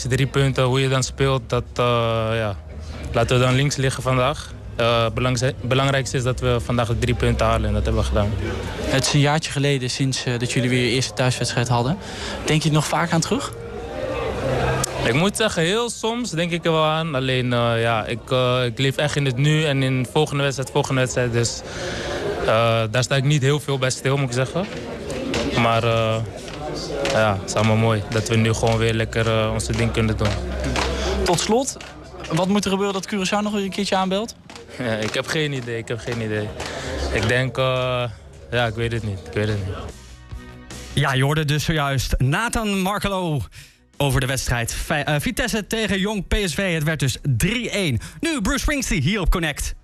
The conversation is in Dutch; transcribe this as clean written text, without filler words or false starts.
belangrijkste 3 punten, hoe je dan speelt, dat laten we dan links liggen vandaag. Belangrijkste is dat we vandaag de 3 punten halen en dat hebben we gedaan. Het is een jaartje geleden sinds dat jullie weer je eerste thuiswedstrijd hadden. Denk je er nog vaak aan terug? Ik moet zeggen, heel soms denk ik er wel aan. Alleen, ik leef echt in het nu en in volgende wedstrijd. Dus daar sta ik niet heel veel bij stil, moet ik zeggen. Maar het is allemaal mooi dat we nu gewoon weer lekker onze ding kunnen doen. Tot slot, wat moet er gebeuren dat Curaçao nog weer een keertje aanbelt? Ja, ik heb geen idee. Ik denk, ik weet het niet. Ja, je hoorde dus zojuist Nathan Markelo over de wedstrijd. Vitesse tegen Jong PSV. Het werd dus 3-1. Nu Bruce Springsteen hier op Connect.